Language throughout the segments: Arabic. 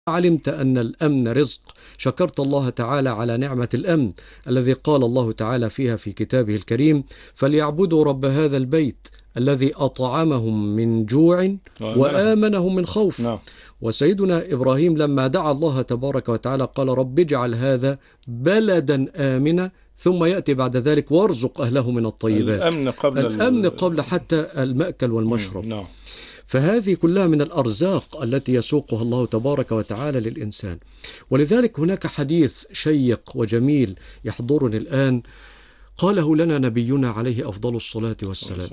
علمت أن الأمن رزق شكرت الله تعالى على نعمة الأمن الذي قال الله تعالى فيها في كتابه الكريم: فليعبدوا رب هذا البيت الذي أطعمهم من جوع وآمنهم من خوف. وسيدنا إبراهيم لما دعا الله تبارك وتعالى قال: رب اجعل هذا بلدا آمنا ثم يأتي بعد ذلك وارزق أهله من الطيبات. الأمن قبل حتى المأكل والمشرب. فهذه كلها من الأرزاق التي يسوقها الله تبارك وتعالى للإنسان. ولذلك هناك حديث شيق وجميل يحضرني الآن قاله لنا نبينا عليه أفضل الصلاة والسلام،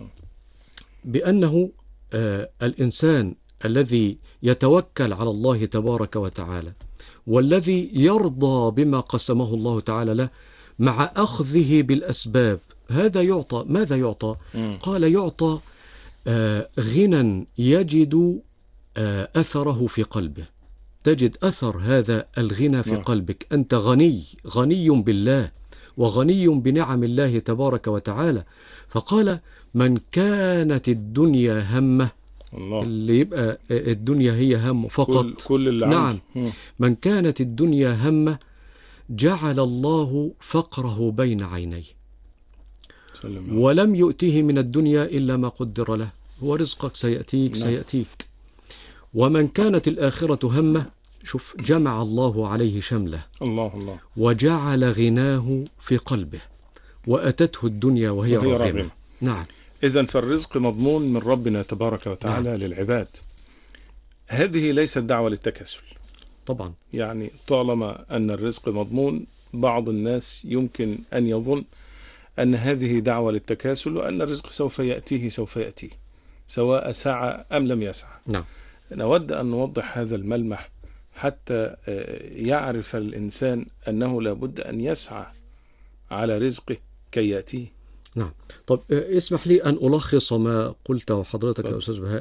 بأنه الإنسان الذي يتوكل على الله تبارك وتعالى والذي يرضى بما قسمه الله تعالى له مع أخذه بالأسباب، هذا يعطى. ماذا يعطى؟ قال: يعطى غنى يجد أثره في قلبه. تجد أثر هذا الغنى في قلبك، أنت غني بالله وغني بنعم الله تبارك وتعالى. فقال: من كانت الدنيا همه، اللي يبقى الدنيا هي هم فقط، كل اللي نعم، من كانت الدنيا همه جعل الله فقره بين عينيه ولم يؤته من الدنيا إلا ما قدر له، هو رزقك سيأتيك. ومن كانت الآخرة همه، شوف، جمع الله عليه شمله وجعل غناه في قلبه وأتته الدنيا وهي راغمة. نعم. إذن فالرزق مضمون من ربنا تبارك وتعالى للعباد. هذه ليست دعوة للتكاسل طبعا. يعني طالما أن الرزق مضمون، بعض الناس يمكن أن يظن أن هذه دعوة للتكاسل وأن الرزق سوف يأتيه سواء سعى أم لم يسعى. نعم. نود أن نوضح هذا الملمح حتى يعرف الإنسان أنه لابد أن يسعى على رزقه كي يأتيه. نعم. طب اسمح لي أن ألخص ما قلته حضرتك يا أستاذ بهاء.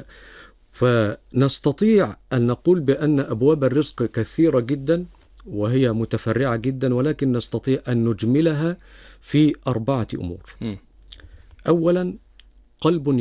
فنستطيع أن نقول بأن أبواب الرزق كثيرة جدا وهي متفرعة جدا، ولكن نستطيع أن نجملها في 4 أمور. أولا، قلب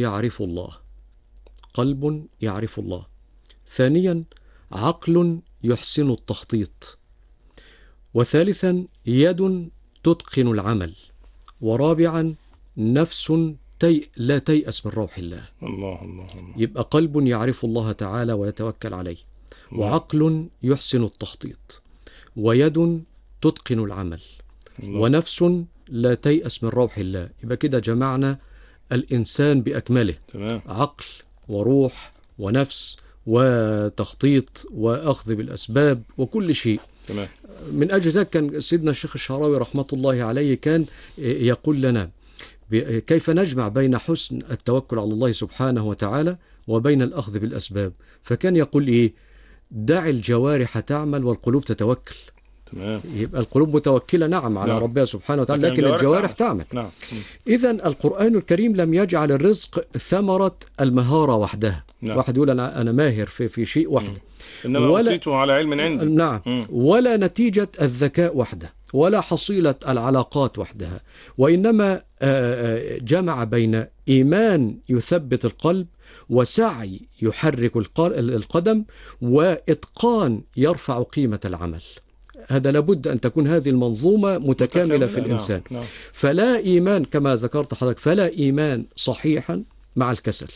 يعرف الله. ثانيا، عقل يحسن التخطيط. وثالثا، يد تتقن العمل. ورابعا، نفس لا تيأس من روح الله. الله. يبقى قلب يعرف الله تعالى ويتوكل عليه، وعقل يحسن التخطيط، ويد تتقن العمل، ونفس لا تيأس من روح الله. يبقى كده جمعنا الإنسان بأكمله. تمام. عقل وروح ونفس وتخطيط وأخذ بالأسباب وكل شيء. تمام. من أجل ذلك كان سيدنا الشيخ الشعراوي رحمة الله عليه كان يقول لنا كيف نجمع بين حسن التوكل على الله سبحانه وتعالى وبين الأخذ بالأسباب. فكان يقول إيه: دع الجوارح تعمل والقلوب تتوكل. تمام. يبقى القلوب متوكلة نعم على ربها سبحانه وتعالى، لكن الجوارح تعمل. نعم. إذن القرآن الكريم لم يجعل الرزق ثمرة المهارة وحدها. نعم. واحد يقول أنا ماهر في شيء وحده، إنما أوتيته على علم عندي. نعم. ولا نتيجة الذكاء وحده، ولا حصيلة العلاقات وحدها، وإنما جمع بين إيمان يثبت القلب، وسعي يحرك القدم، وإتقان يرفع قيمة العمل. هذا لابد أن تكون هذه المنظومة متكاملة في الإنسان. نعم. فلا إيمان كما ذكرت حضرتك، فلا إيمان صحيحا مع الكسل،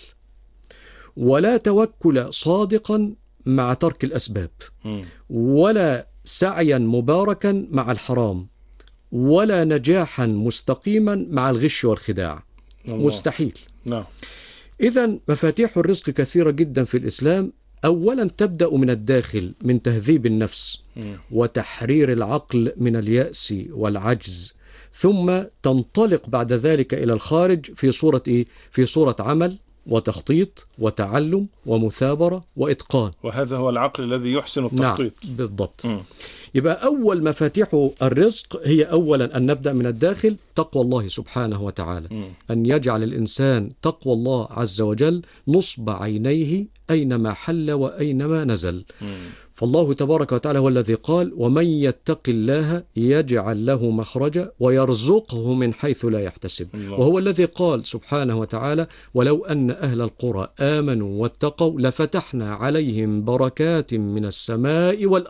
ولا توكل صادقا مع ترك الأسباب، ولا سعيا مباركا مع الحرام، ولا نجاحا مستقيما مع الغش والخداع. مستحيل. نعم. إذن مفاتيح الرزق كثيرة جدا في الإسلام. أولا تبدأ من الداخل، من تهذيب النفس وتحرير العقل من اليأس والعجز، ثم تنطلق بعد ذلك إلى الخارج في صورة إيه؟ في صورة عمل وتخطيط وتعلم ومثابرة وإتقان. وهذا هو العقل الذي يحسن التخطيط. نعم بالضبط. يبقى أول مفاتيح الرزق هي أولا أن نبدأ من الداخل، تقوى الله سبحانه وتعالى. أن يجعل الإنسان تقوى الله عز وجل نصب عينيه أينما حل وأينما نزل. فالله تبارك وتعالى هو الذي قال: ومن يتق الله يجعل له مخرجا ويرزقه من حيث لا يحتسب. الله. وهو الذي قال سبحانه وتعالى: ولو أن أهل القرى آمنوا واتقوا لفتحنا عليهم بركات من السماء والأرض